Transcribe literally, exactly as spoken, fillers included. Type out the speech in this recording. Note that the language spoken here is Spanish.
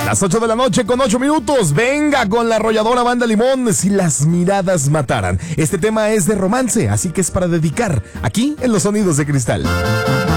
Las ocho de la noche con ocho minutos. Venga con la arrolladora Banda Limón, Si las miradas mataran. Este tema es de romance, así que es para dedicar aquí en Los Sonidos de Cristal.